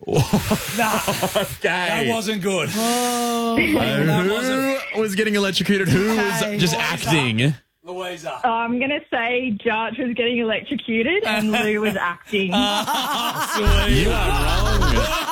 That wasn't good. Who was getting electrocuted? Who was just acting? Louisa. I'm going to say Jarch was getting electrocuted and Lou was acting. You are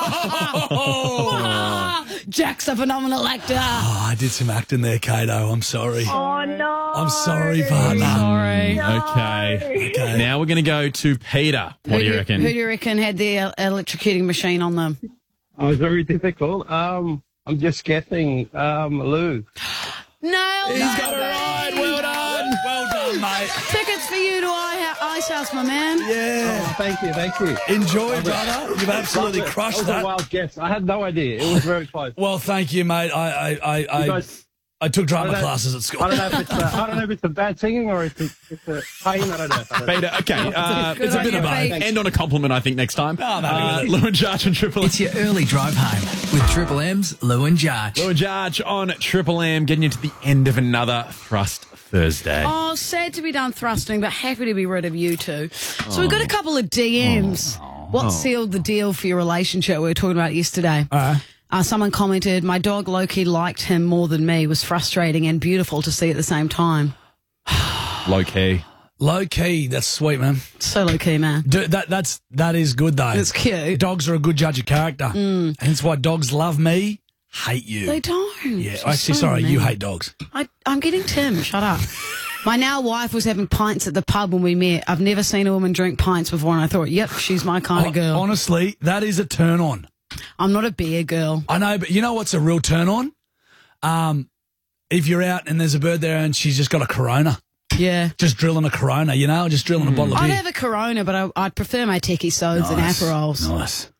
wrong. Jack's a phenomenal actor. Oh, I did some acting there, Kato. I'm sorry. Oh, no. I'm sorry, partner. Sorry. Okay. Now we're going to go to Peter. What do you reckon? Who do you reckon had the electrocuting machine on them? Oh, it's very difficult. I'm just guessing Lou. No. He's got it right. Well done. Well done, mate. Tickets for you to Ice House, my man. Yeah. Oh, thank you. Enjoy, brother. You've absolutely crushed That was a wild guess. I had no idea. It was very close. Well, thank you, mate. I took drama classes at school. I don't know if it's a bad singing or if it's a pain. I don't know. Peter, okay. It's a bit of both. End on a compliment, I think, next time. Lou and Jarch on Triple M. It's your early drive home with Triple M's Lou and Jarch. Lou and Jarch on Triple M, getting you to the end of another Thrust Thursday. Oh, sad to be done thrusting, but happy to be rid of you two. So we've got a couple of DMs. What sealed the deal for your relationship we were talking about yesterday? Someone commented, my dog Loki liked him more than me. Was frustrating and beautiful to see at the same time. Low key. Low key, that's sweet, man. So low key, man. That is good, though. It's cute. Dogs are a good judge of character. Hence why dogs love me, hate you. They don't. Yeah, She's actually, so sorry, mean. you hate dogs. I'm getting Tim. Shut up. My now wife was having pints at the pub when we met. I've never seen a woman drink pints before, and I thought, yep, she's my kind of girl. Honestly, that is a turn on. I'm not a beer girl. I know, but you know what's a real turn on? If you're out and there's a bird there and she's just got a Corona. Yeah. Just drilling a Corona, just drilling a bottle of I'd beer. have a Corona, but I'd prefer my techie sodas and Aperols. Nice.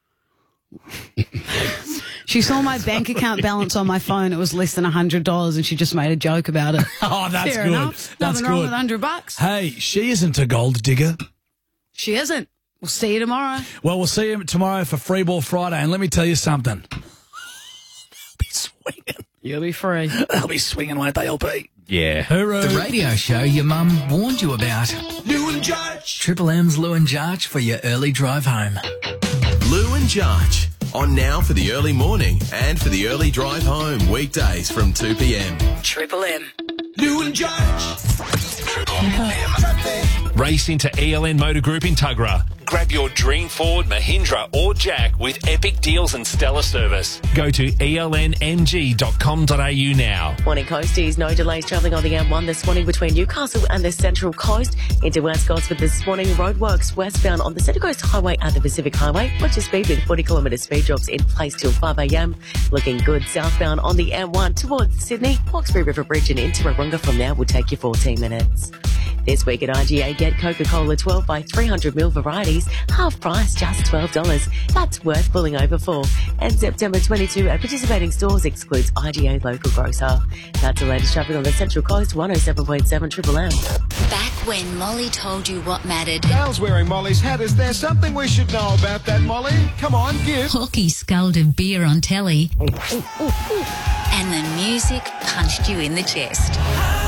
She saw my bank account balance on my phone. It was less than $100, and she just made a joke about it. Oh, that's Fair good. enough. That's Nothing good. wrong with $100. Hey, she isn't a gold digger. She isn't. We'll see you tomorrow. Well, we'll see you tomorrow for Free Ball Friday, and let me tell you something. They'll be swinging. You'll be free. They'll be swinging, won't they, LP? Yeah. Hooroo. The radio show your mum warned you about. Lou and Jarch. Triple M's Lou and Jarch for your early drive home. Lou and Jarch. On now for the early morning and for the early drive home. Weekdays from 2 p.m. Triple M. Lou and Jarch. Race into ELN Motor Group in Tuggerah. Grab your dream Ford, Mahindra or Jack with epic deals and stellar service. Go to elnmg.com.au now. Morning coasties, no delays travelling on the M1 this morning between Newcastle and the Central Coast. Into West Coast with this morning roadworks westbound on the Central Coast Highway and the Pacific Highway. Watch your speed with 40km speed drops in place till 5 a.m. Looking good southbound on the M1 towards Sydney. Hawkesbury River Bridge and into Warunga from there will take you 14 minutes. This week at IGA, get Coca-Cola 12 by 300ml varieties, half price, just $12. That's worth pulling over for. And September 22 at participating stores excludes IGA local grocer. That's the latest traffic on the Central Coast, 107.7 Triple M. Back when Molly told you what mattered. Dale's wearing Molly's hat. Is there something we should know about that, Molly? Come on, give. Hawkey sculled of beer on telly. And the music punched you in the chest.